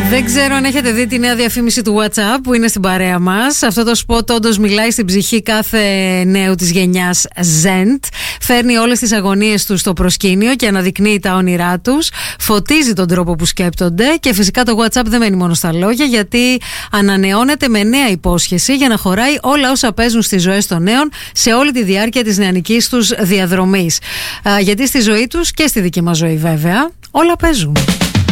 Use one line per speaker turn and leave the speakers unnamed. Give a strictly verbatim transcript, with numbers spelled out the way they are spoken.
Δεν ξέρω αν έχετε δει τη νέα διαφήμιση του WhatsApp που είναι στην παρέα μας. Αυτό το σποτ όντως μιλάει στην ψυχή κάθε νέου της γενιάς Zent. Φέρνει όλες τις αγωνίες τους στο προσκήνιο και αναδεικνύει τα όνειρά τους. Φωτίζει τον τρόπο που σκέπτονται και φυσικά το WhatsApp δεν μένει μόνο στα λόγια, γιατί ανανεώνεται με νέα υπόσχεση για να χωράει όλα όσα παίζουν στις ζωές των νέων σε όλη τη διάρκεια της νεανικής τους διαδρομής. Α, γιατί στη ζωή τους και στη δική μας ζωή βέβαια όλα παίζουν.